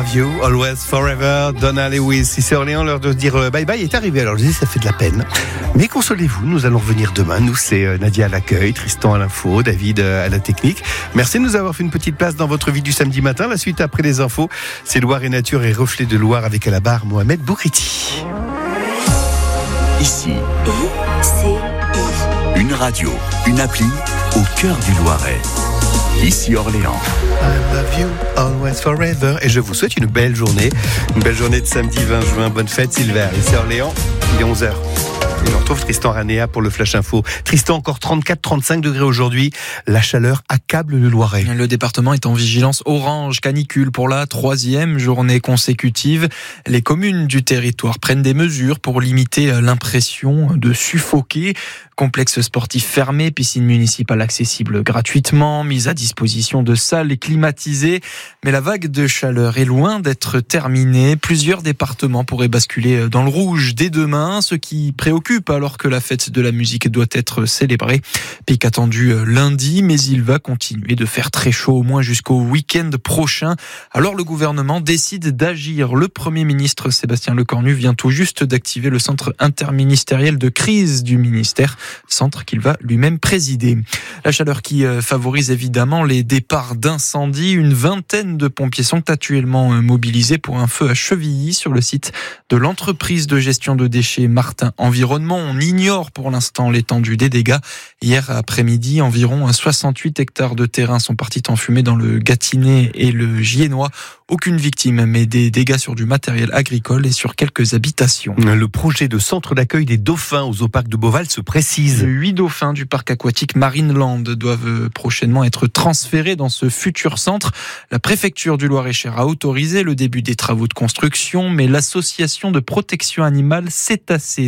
Love You, Always Forever, Donna Lewis. Ici Orléans, l'heure de dire bye bye est arrivée. Alors je dis, ça fait de la peine. Mais consolez-vous, nous allons revenir demain. Nous, c'est Nadia à l'accueil, Tristan à l'info, David à la technique. Merci de nous avoir fait une petite place dans votre vie du samedi matin. La suite après les infos, c'est Loire et Nature et Reflet de Loire avec à la barre Mohamed Boukriti. Ici, une radio, une appli au cœur du Loiret. Ici Orléans. I love you, always forever. Et je vous souhaite une belle journée de samedi 20 juin. Bonne fête Sylvain. Ici Orléans, il est 11h. Et on retrouve Tristan Ranéa pour le Flash Info. Tristan, encore 34-35 degrés aujourd'hui. La chaleur accable le Loiret. Le département est en vigilance orange canicule pour la 3e journée consécutive. Les communes du territoire prennent des mesures pour limiter l'impression de suffoquer. Complexe sportif fermé, piscine municipale accessible gratuitement, mise à disposition de salles climatisées. Mais la vague de chaleur est loin d'être terminée. Plusieurs départements pourraient basculer dans le rouge dès demain, ce qui préoccupe alors que la fête de la musique doit être célébrée. Pic attendu lundi, mais il va continuer de faire très chaud au moins jusqu'au week-end prochain. Alors le gouvernement décide d'agir. Le Premier ministre Sébastien Lecornu vient tout juste d'activer le centre interministériel de crise du ministère, centre qu'il va lui-même présider. La chaleur qui favorise évidemment les départs d'incendie. Une vingtaine de pompiers sont actuellement mobilisés pour un feu à Chevilly sur le site de l'entreprise de gestion de déchets Martin Environnement. On ignore pour l'instant l'étendue des dégâts. Hier après-midi, environ 68 hectares de terrain sont partis en fumée dans le Gâtinais et le Giennois. Aucune victime, mais des dégâts sur du matériel agricole et sur quelques habitations. Le projet de centre d'accueil des dauphins au zooparc de Beauval se précise. 8 dauphins du parc aquatique Marineland doivent prochainement être transférés dans ce futur centre. La préfecture du Loir-et-Cher a autorisé le début des travaux de construction, mais l'association de protection animale Cétacés